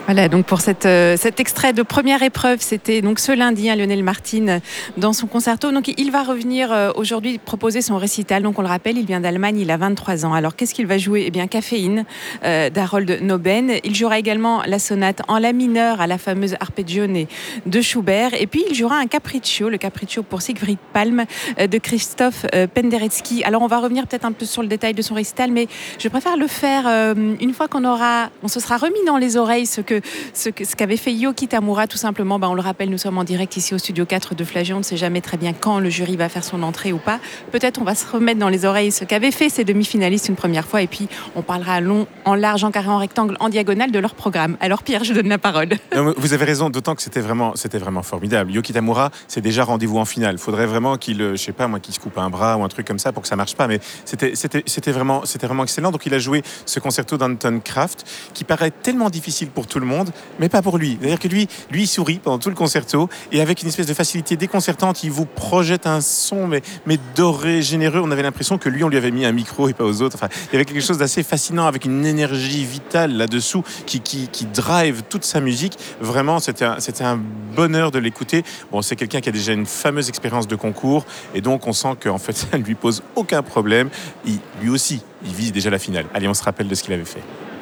Voilà, donc pour cet extrait de première épreuve, c'était donc ce lundi, Lionel Martin dans son concerto. Donc il va revenir aujourd'hui proposer son récital. Donc on le rappelle, il vient d'Allemagne, il a 23 ans. Alors qu'est-ce qu'il va jouer? Eh bien Caféine d'Harold Noben. Il jouera également la sonate en la mineur à la fameuse Arpeggione de Schubert. Et puis il jouera un capriccio, le capriccio pour Siegfried Palm de Christoph Penderecki. Alors on va revenir peut-être un peu sur le détail de son récital, mais je préfère le faire une fois on se sera remis dans les oreilles ce qu'avait fait Yoki Tamura, tout simplement. On le rappelle, nous sommes en direct ici au Studio 4 de Flageon. On ne sait jamais très bien quand le jury va faire son entrée ou pas. Peut-être on va se remettre dans les oreilles ce qu'avaient fait ces demi-finalistes une première fois, et puis on parlera long, en large, en carré, en rectangle, en diagonale de leur programme. Alors Pierre, je donne la parole. Non, vous avez raison, d'autant que c'était vraiment formidable. Yoki Tamura, c'est déjà rendez-vous en finale. Faudrait vraiment qu'il se coupe un bras ou un truc comme ça pour que ça marche pas. Mais c'était vraiment excellent. Donc il a joué ce concerto d'Anton Kraft qui paraît tellement difficile pour tout le monde, mais pas pour lui. C'est-à-dire que lui, il sourit pendant tout le concerto et avec une espèce de facilité déconcertante, il vous projette un son mais doré, généreux. On avait l'impression que lui, on lui avait mis un micro et pas aux autres. Enfin, il y avait quelque chose d'assez fascinant avec une énergie vitale là-dessous qui drive toute sa musique. Vraiment, c'était un bonheur de l'écouter. Bon, c'est quelqu'un qui a déjà une fameuse expérience de concours et donc on sent qu'en fait, ça ne lui pose aucun problème. Lui aussi, il vise déjà la finale. Allez, on se rappelle de ce qu'il avait fait.